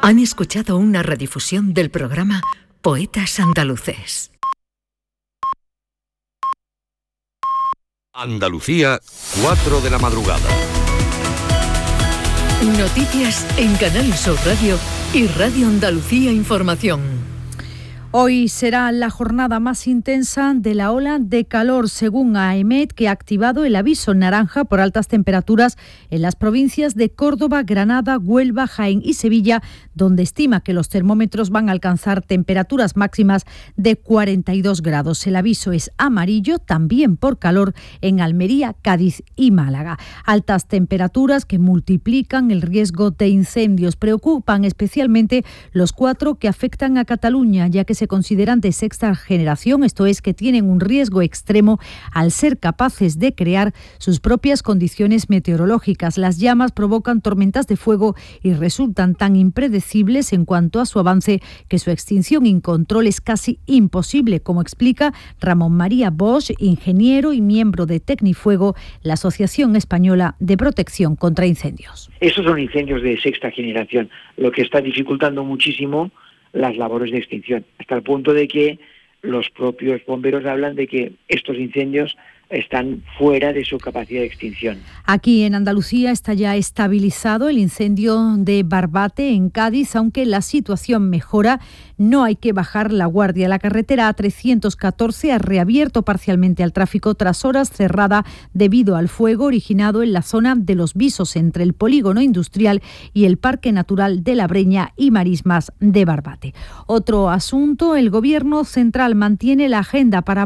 Han escuchado una redifusión del programa Poetas Andaluces. Andalucía, 4 de la madrugada. Noticias en Canal Sur Radio y Radio Andalucía Información. Hoy será la jornada más intensa de la ola de calor, según AEMET, que ha activado el aviso naranja por altas temperaturas en las provincias de Córdoba, Granada, Huelva, Jaén y Sevilla, donde estima que los termómetros van a alcanzar temperaturas máximas de 42 grados. El aviso es amarillo también por calor en Almería, Cádiz y Málaga. Altas temperaturas que multiplican el riesgo de incendios. Preocupan especialmente los 4 que afectan a Cataluña, ya que se consideran de sexta generación, esto es, que tienen un riesgo extremo al ser capaces de crear sus propias condiciones meteorológicas. Las llamas provocan tormentas de fuego y resultan tan impredecibles en cuanto a su avance que su extinción y control es casi imposible, como explica Ramón María Bosch, ingeniero y miembro de Tecnifuego, la Asociación Española de Protección contra Incendios. Esos son incendios de sexta generación, lo que está dificultando muchísimo las labores de extinción, hasta el punto de que los propios bomberos hablan de que estos incendios están fuera de su capacidad de extinción. Aquí en Andalucía está ya estabilizado el incendio de Barbate en Cádiz, aunque la situación mejora. No hay que bajar la guardia. La carretera A314 ha reabierto parcialmente al tráfico tras horas cerrada debido al fuego originado en la zona de Los Visos, entre el polígono industrial y el Parque Natural de la Breña y Marismas de Barbate. Otro asunto, el Gobierno central mantiene la agenda para